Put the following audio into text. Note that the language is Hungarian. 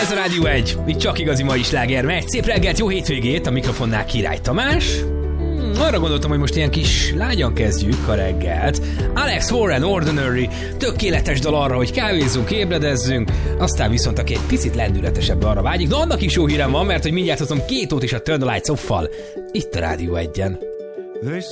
Ez a Rádió 1, itt csak igazi mai sláger megy. Szép reggelt, jó hétvégét, a mikrofonnál Király Tamás. Arra gondoltam, hogy most ilyen kis lágyan kezdjük a reggelt. Alex Warren, Ordinary, tökéletes dal arra, hogy kávézzunk, ébredezzünk, aztán viszont aki egy picit lendületesebb arra vágyik. Na, annak is jó hírem van, mert hogy mindjárt hozom 2 ót is a Turn the Lights Off-fal itt a Rádió 1-en.